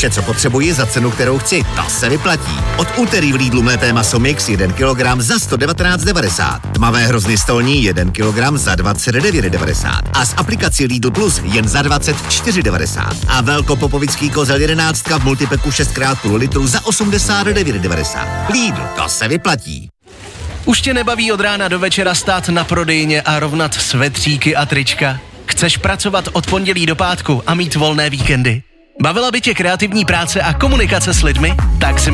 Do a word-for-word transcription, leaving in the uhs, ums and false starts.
Vše, co potřebuji za cenu, kterou chci, to se vyplatí. Od úterý v Lidlu mlété maso mix jeden kilogram za sto devatenáct devadesát. Tmavé hrozny stolní jeden kilogram za dvacet devět devadesát. A s aplikací Lidl Plus jen za dvacet čtyři devadesát. A velkopopovický kozel jedenáctka v multipeku šest krát půl litru za osmdesát devět devadesát. Lidl, to se vyplatí. Už tě nebaví od rána do večera stát na prodejně a rovnat svetříky a trička? Chceš pracovat od pondělí do pátku a mít volné víkendy? Bavila by tě kreativní práce a komunikace s lidmi? Tak si